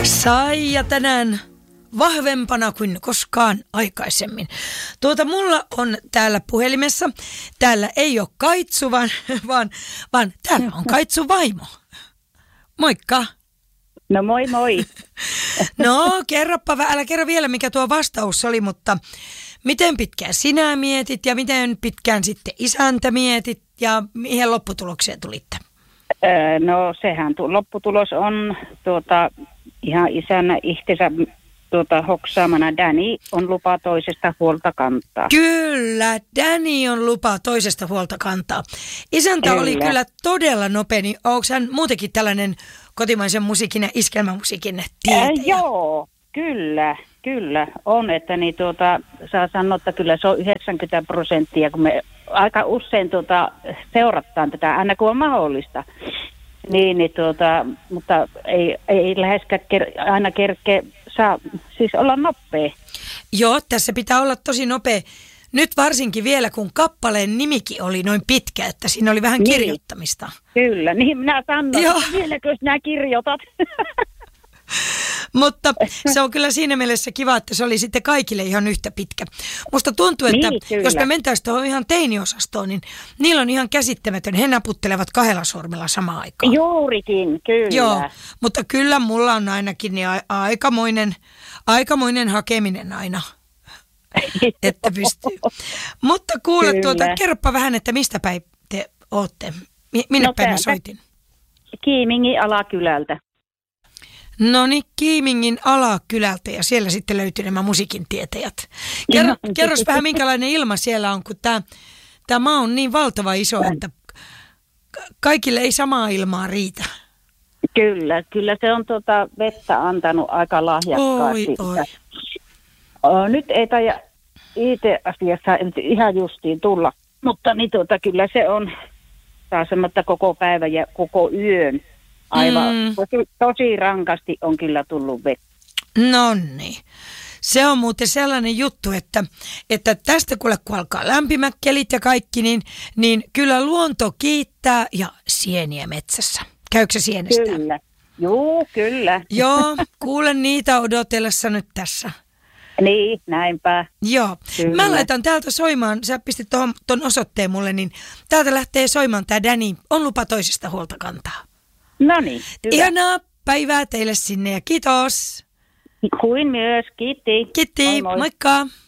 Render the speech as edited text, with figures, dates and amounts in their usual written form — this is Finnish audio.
Saija tänään vahvempana kuin koskaan aikaisemmin. Mulla on täällä puhelimessa, täällä ei ole Kaitsu, vaan täällä on Kaitsu vaimo. Moikka. No moi moi. No älä kerro vielä mikä tuo vastaus oli, mutta miten pitkään sinä mietit ja miten pitkään sitten isäntä mietit ja mihin lopputulokseen tulitte? No sehän lopputulos on ihan isänä itsensä hoksaamana. Danny on lupa toisesta huolta kantaa. Kyllä, Danny on lupa toisesta huolta kantaa. Isäntä oli kyllä todella nopea, niin onko hän muutenkin tällainen kotimaisen musiikin ja iskelmämusiikin tietäjä? Joo, kyllä on, että saa sanoa, että kyllä se on 90%, kun me aika usein seurataan tätä aina kun on mahdollista. Mutta ei läheskään aina kerkeä saa siis olla nopea. Joo, tässä pitää olla tosi nopea. Nyt varsinkin vielä, kun kappaleen nimikin oli noin pitkä, että siinä oli vähän kirjoittamista. Kyllä, niin minä sanoin, vieläkö sinä kirjoitat? Mutta se on kyllä siinä mielessä kiva, että se oli sitten kaikille ihan yhtä pitkä. Musta tuntuu, että jos me mentäisiin tuohon ihan teiniosastoon, niin niillä on ihan käsittämätön. He naputtelevat 2 sormella samaan aikaan. Juurikin, kyllä. Joo, mutta kyllä mulla on ainakin niin aikamoinen hakeminen aina, että pystyy. Mutta kuule, kerropa vähän, että mistä päin te ootte? Minne päin mä soitin? Kiimingin alakylältä. No niin, Kiimingin alakylältä ja siellä sitten löytyy nämä musiikin tietäjät. Kerros vähän minkälainen ilma siellä on, kun tämä maa on niin valtava iso, että kaikille ei samaa ilmaa riitä. Kyllä se on vettä antanut aika lahjakkaasti. Oi. Nyt ei taida IT-asiassa ihan justiin tulla, mutta kyllä se on taas semmoista koko päivän ja koko yön. Aivan tosi rankasti on kyllä tullut vettä. No niin. Se on muuten sellainen juttu, että tästä kun alkaa lämpimät kelit ja kaikki, niin kyllä luonto kiittää ja sieniä metsässä. Käykö se sienestä? Kyllä. Joo, kyllä. Joo, kuulen niitä odotellessa nyt tässä. Niin, näinpä. Joo. Kyllä. Mä laitan täältä soimaan, sä pistit ton osoitteen mulle, niin täältä lähtee soimaan tää Danny. On lupa toisesta huolta kantaa. No niin, hyvä. Ihanaa päivää teille sinne ja kiitos. Kuin myös, kiitti. Kiitti, moi moi. Moikka.